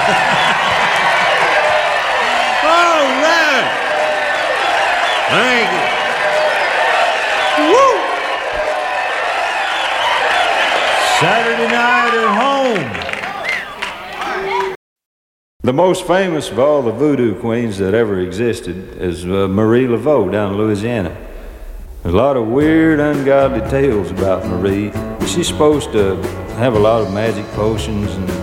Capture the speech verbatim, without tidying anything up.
All right. Thank you. Woo! Saturday night at home. The most famous of all the voodoo queens that ever existed is uh, Marie Laveau down in Louisiana. There's a lot of weird, ungodly tales about Marie. She's supposed to have a lot of magic potions and